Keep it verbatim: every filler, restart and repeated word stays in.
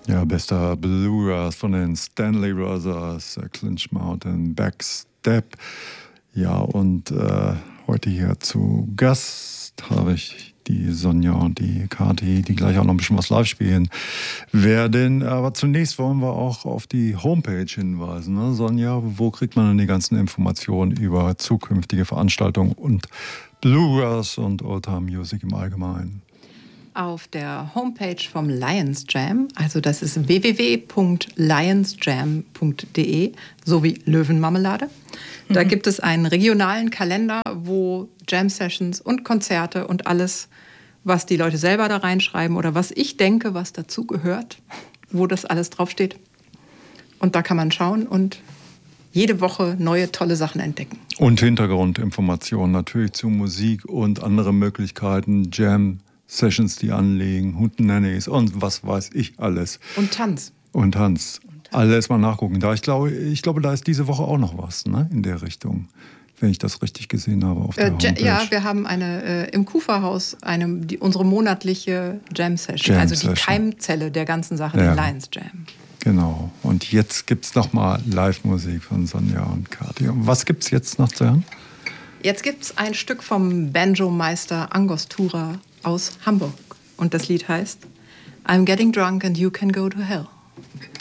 Ja, bester Bluegrass von den Stanley Brothers, Clinch Mountain, Backstep. Ja, und äh, heute hier zu Gast habe ich die Sonja und die Kathi, die gleich auch noch ein bisschen was live spielen werden. Aber zunächst wollen wir auch auf die Homepage hinweisen. Ne? Sonja, wo kriegt man denn die ganzen Informationen über zukünftige Veranstaltungen und Bluegrass und Oldtime Music im Allgemeinen? Auf der Homepage vom Lions Jam, also das ist w w w punkt lions jam punkt d e, sowie Löwenmarmelade. Da mhm. gibt es einen regionalen Kalender, wo Jam-Sessions und Konzerte und alles, was die Leute selber da reinschreiben oder was ich denke, was dazu gehört, wo das alles draufsteht. Und da kann man schauen und jede Woche neue, tolle Sachen entdecken. Und Hintergrundinformationen natürlich zu Musik und andere Möglichkeiten, Jam Sessions, die anlegen, Hundenannies und was weiß ich alles. Und Tanz. Und Tanz. Und Tanz. Alles mal nachgucken. Da ich glaube, ich glaube, da ist diese Woche auch noch was, ne, in der Richtung, wenn ich das richtig gesehen habe auf der äh, Homepage. Ja, wir haben eine äh, im Kuferhaus eine die, unsere monatliche Jam Session, Jam also die Keimzelle der ganzen Sache, ja. Den Lions Jam. Genau. Und jetzt gibt's noch mal Live-Musik von Sonja und Kathi. Und was gibt's jetzt noch zu hören? Jetzt gibt's ein Stück vom Banjo-Meister Angostura aus Hamburg. Und das Lied heißt I'm Getting Drunk and You Can Go to Hell.